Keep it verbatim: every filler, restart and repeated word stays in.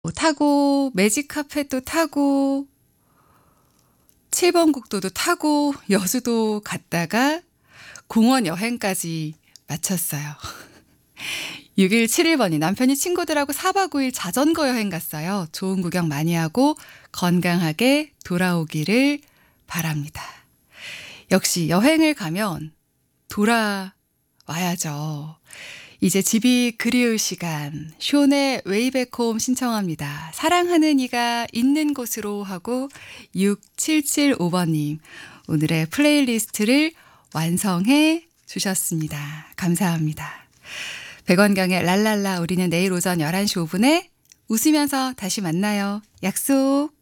타고 매직 카펫도 타고 칠 번 국도도 타고 여수도 갔다가 공원 여행까지 마쳤어요. 육일칠일 번이 남편이 친구들하고 사박 오일 자전거 여행 갔어요. 좋은 구경 많이 하고 건강하게 돌아오기를 바랍니다. 역시 여행을 가면 돌아와야죠. 이제 집이 그리울 시간, 숀의 웨이백홈 신청합니다. 사랑하는 이가 있는 곳으로 하고 육칠칠오 번님 오늘의 플레이리스트를 완성해 주셨습니다. 감사합니다. 백원경의 랄랄라 우리는 내일 오전 열한 시 오 분에 웃으면서 다시 만나요. 약속.